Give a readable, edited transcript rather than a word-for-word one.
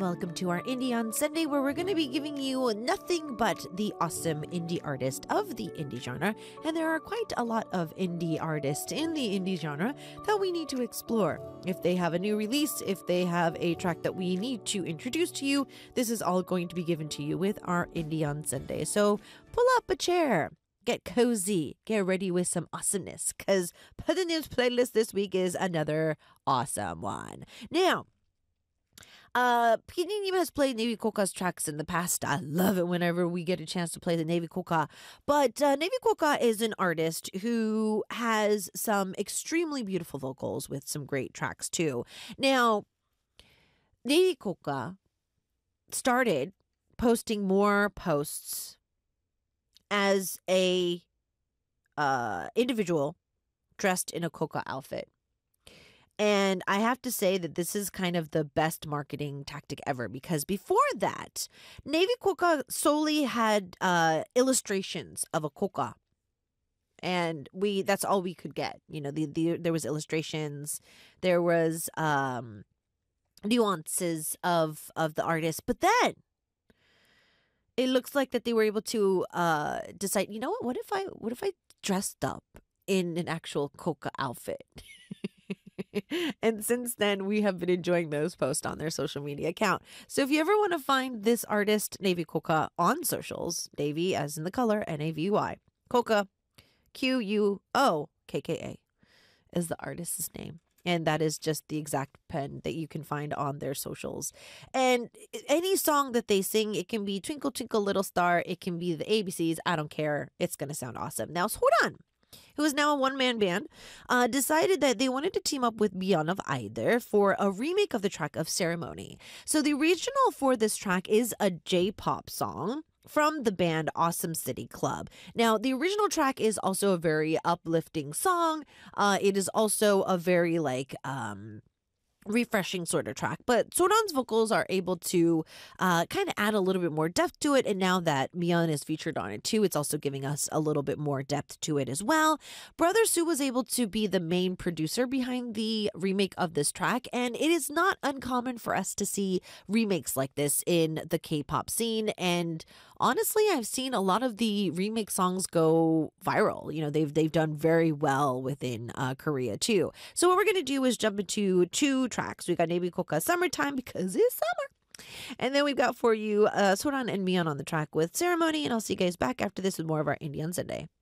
welcome to our Indie on Sunday, where we're going to be giving you nothing but the awesome indie artist of the indie genre. And there are quite a lot of indie artists in the indie genre that we need to explore. If they have a new release, if they have a track that we need to introduce to you, this is all going to be given to you with our Indie on Sunday. So pull up a chair, get cozy, get ready with some awesomeness, because Puttinim's playlist this week is another awesome one. Now, Pininim has played Navy Koka's tracks in the past. I love it whenever we get a chance to play the Navy Koka. But Navy Koka is an artist who has some extremely beautiful vocals with some great tracks too. Now, Navy Koka started posting more posts as a individual dressed in a Koka outfit. And I have to say that this is kind of the best marketing tactic ever, because before that, Navy Koka solely had illustrations of a Koka. And that's all we could get. You know, there was illustrations, there was nuances of the artist. But then it looks like that they were able to decide, you know what if I dressed up in an actual Koka outfit? And since then, we have been enjoying those posts on their social media account. So if you ever want to find this artist, Navy Koka, on socials, Navy as in the color, Navy, Koka, Quokka, is the artist's name. And that is just the exact pen that you can find on their socials. And any song that they sing, it can be Twinkle Twinkle Little Star, it can be the ABCs, I don't care. It's going to sound awesome. Now, Soran, who is now a one-man band, decided that they wanted to team up with Beyond of Either for a remake of the track of Ceremony. So the original for this track is a J-pop song from the band Awesome City Club. Now, the original track is also a very uplifting song. It is also a very refreshing sort of track, but Soran's vocals are able to kind of add a little bit more depth to it, and now that Mion is featured on it too, it's also giving us a little bit more depth to it as well. Brother Sue was able to be the main producer behind the remake of this track, and it is not uncommon for us to see remakes like this in the K-pop scene, and honestly, I've seen a lot of the remake songs go viral. You know, they've done very well within Korea too. So what we're going to do is jump into two tracks. We got Navy Koka Summertime, because it's summer. And then we've got for you Soran and Mion on the track with Ceremony. And I'll see you guys back after this with more of our Indie on Sunday.